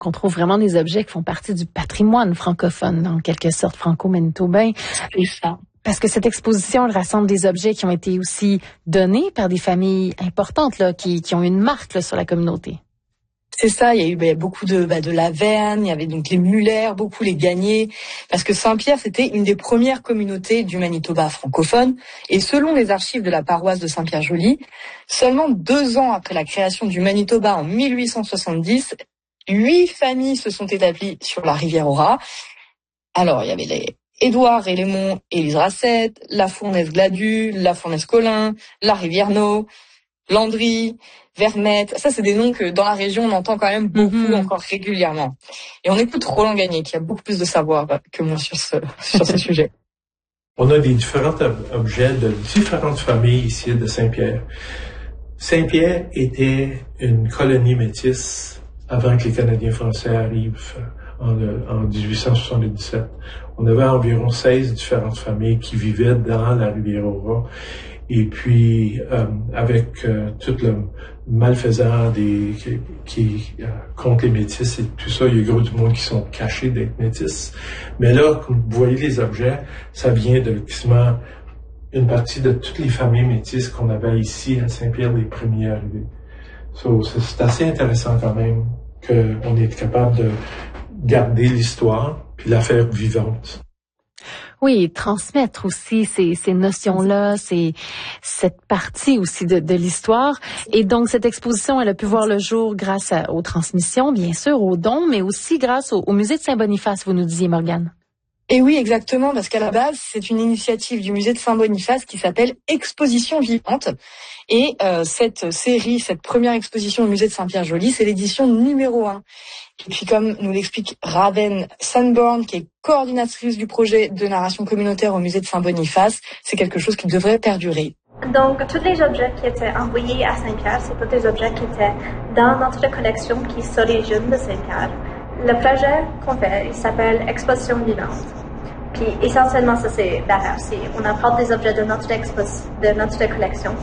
qu'on trouve vraiment des objets qui font partie du patrimoine francophone, en quelque sorte franco-manitobain. C'est ça. Parce que cette exposition, elle rassemble des objets qui ont été aussi donnés par des familles importantes, là, qui ont une marque là, sur la communauté. C'est ça, il y a eu beaucoup de Laverne, il y avait donc les Muller, beaucoup les Gagné, parce que Saint-Pierre, c'était une des premières communautés du Manitoba francophone, et selon les archives de la paroisse de Saint-Pierre-Joly, seulement 2 ans après la création du Manitoba en 1870, 8 familles se sont établies sur la rivière Aura. Alors, il y avait les Édouard et Lémon et Lise Rassette, la Fournaise Gladu, la Fournaise Colin, la Rivière-No, Landry, Vermette. Ça, c'est des noms que dans la région, on entend quand même beaucoup encore régulièrement. Et on écoute Roland Gagné, qui a beaucoup plus de savoir que moi sur ce sujet. On a des différents objets de différentes familles ici de Saint-Pierre. Saint-Pierre était une colonie métisse avant que les Canadiens français arrivent en 1877. On avait environ 16 différentes familles qui vivaient dans la Rivière-Aura. Et puis, avec tout le malfaisant qui contre les métis et tout ça, il y a gros du monde qui sont cachés d'être métis. Mais là, comme vous voyez les objets, ça vient de quasiment une partie de toutes les familles métisses qu'on avait ici à Saint-Pierre, les premiers arrivés. C'est assez intéressant quand même qu'on est capable de garder l'histoire puis la faire vivante. Oui, transmettre aussi ces notions-là, cette partie aussi de l'histoire. Et donc, cette exposition, elle a pu voir le jour grâce aux transmissions, bien sûr, aux dons, mais aussi grâce au musée de Saint-Boniface, vous nous disiez, Morgane. Et oui, exactement, parce qu'à la base, c'est une initiative du musée de Saint-Boniface qui s'appelle Exposition vivante. Et cette première exposition au musée de Saint-Pierre-Joly, c'est l'édition numéro 1. Et puis comme nous l'explique Raven Sanborn, qui est coordinatrice du projet de narration communautaire au musée de Saint-Boniface, c'est quelque chose qui devrait perdurer. Donc, tous les objets qui étaient envoyés à Saint-Pierre, c'est tous des objets qui étaient dans notre collection qui s'origine de Saint-Pierre. Le projet qu'on fait, il s'appelle Exposition vivante. Puis essentiellement, ça c'est derrière. On apporte des objets de notre collection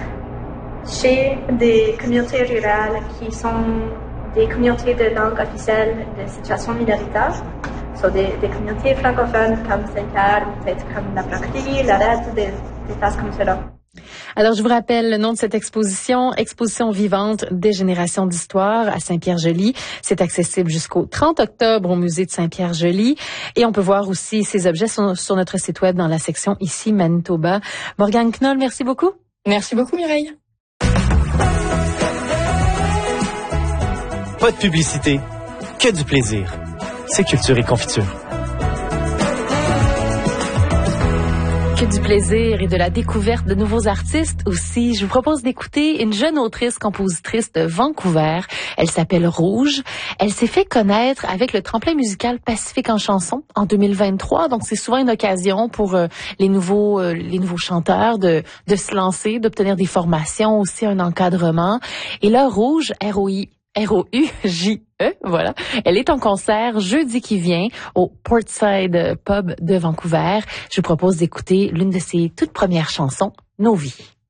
chez des communautés rurales qui sont des communautés de langue officielle de situation minoritaire. Des communautés francophones comme Saint-Pierre, peut-être comme la Braquerie, la Rette, des places comme cela. Alors, je vous rappelle le nom de cette exposition vivante des générations d'histoire à Saint-Pierre-Joly. C'est accessible jusqu'au 30 octobre au musée de Saint-Pierre-Joly. Et on peut voir aussi ces objets sur notre site web dans la section Ici Manitoba. Morgane Knoll, merci beaucoup. Merci beaucoup, Mireille. Pas de publicité, que du plaisir. C'est Culture et Confiture. Que du plaisir et de la découverte de nouveaux artistes aussi. Je vous propose d'écouter une jeune autrice-compositrice de Vancouver. Elle s'appelle Rouge. Elle s'est fait connaître avec le tremplin musical Pacifique en chanson en 2023. Donc, c'est souvent une occasion pour les nouveaux chanteurs de se lancer, d'obtenir des formations, aussi un encadrement. Et là, Rouge, R-O-U-J-E, voilà. Elle est en concert jeudi qui vient au Portside Pub de Vancouver. Je vous propose d'écouter l'une de ses toutes premières chansons, Nos vies.